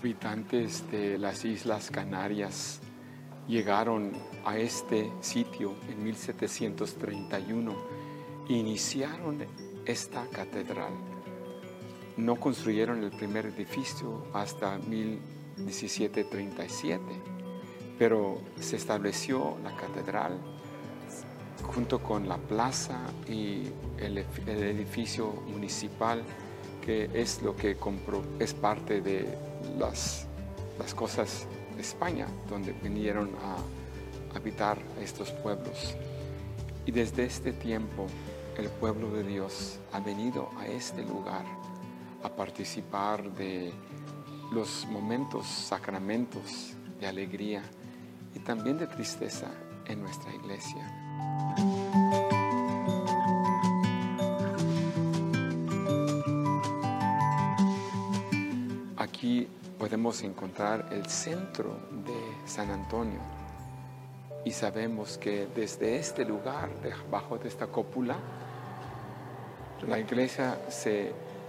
habitantes de las Islas Canarias llegaron a este sitio en 1731 e iniciaron esta catedral. No construyeron el primer edificio hasta 1737, pero se estableció la catedral junto con la plaza y el edificio municipal, que es lo que es parte de las cosas de España, donde vinieron a habitar estos pueblos. Y desde este tiempo el pueblo de Dios ha venido a este lugar a participar de los momentos, sacramentos de alegría y también de tristeza en nuestra iglesia. Aquí podemos encontrar el centro de San Antonio y sabemos que desde este lugar, debajo de esta cúpula, la iglesia se